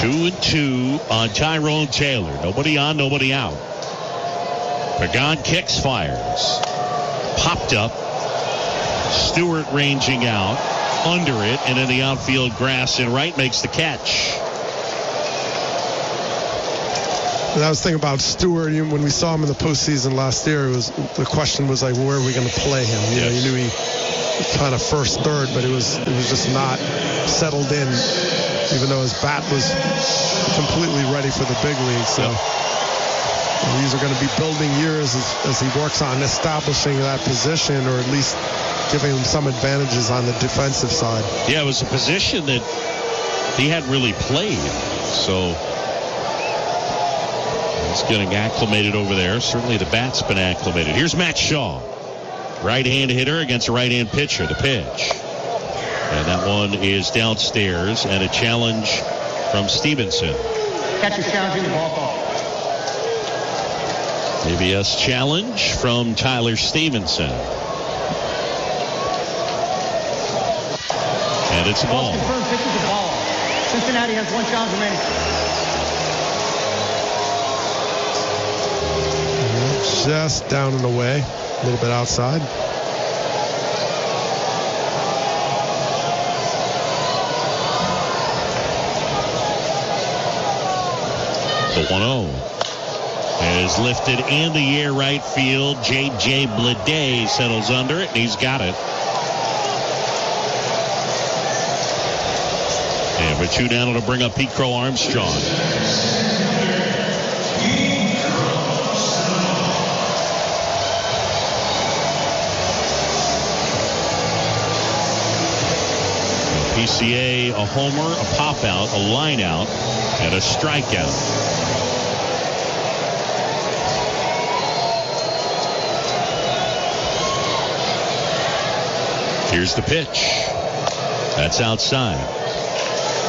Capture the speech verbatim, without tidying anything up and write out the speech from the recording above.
Two and two on Tyrone Taylor. Nobody on, nobody out. Pagan kicks, fires. Popped up. Stewart ranging out. Under it, and in the outfield grass, and Wright makes the catch. And I was thinking about Stewart when we saw him in the postseason last year. It was the question was like, where are we going to play him? You yes. know, you knew he kind of first third, but it was it was just not settled in, even though his bat was completely ready for the big league. So yep. these are going to be building years as, as he works on establishing that position, or at least giving him some advantages on the defensive side. Yeah, it was a position that he hadn't really played, so he's getting acclimated over there. Certainly the bat's been acclimated. Here's Matt Shaw, right-hand hitter against a right-hand pitcher. The pitch, and that one is downstairs, and a challenge from Stevenson. Catcher's challenging the ball ball. A B S challenge from Tyler Stevenson. And it's a ball. Confirmed pitch is a ball. Cincinnati has one challenge remaining. Just down and away, a little bit outside. The one oh is lifted in the air right field. J J Bleday settles under it, and he's got it. And for two down, it'll bring up Pete Crow Armstrong. P C A, a homer, a pop out, a line out, and a strikeout. Here's the pitch. That's outside.